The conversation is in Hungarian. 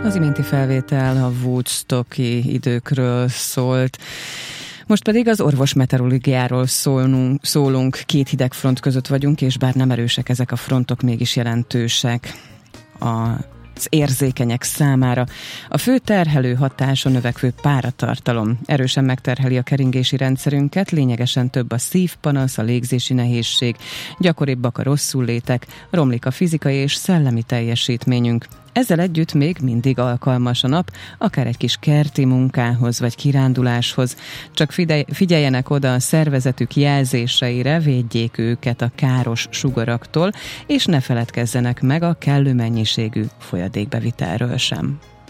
Az iménti felvétel a Woodstocki időkről szólt. Most pedig az orvosmeteorológiáról szólunk. Két hidegfront között vagyunk, és bár nem erősek ezek a frontok, mégis jelentősek az érzékenyek számára. A fő terhelő hatás a növekvő páratartalom. Erősen megterheli a keringési rendszerünket, lényegesen több a szívpanasz, a légzési nehézség, gyakoribbak a rosszullétek, romlik a fizikai és szellemi teljesítményünk. Ezzel együtt még mindig alkalmas a nap, akár egy kis kerti munkához vagy kiránduláshoz. Csak figyeljenek oda a szervezetük jelzéseire, védjék őket a káros sugaraktól, és ne feledkezzenek meg a kellő mennyiségű folyadékbevitelről sem.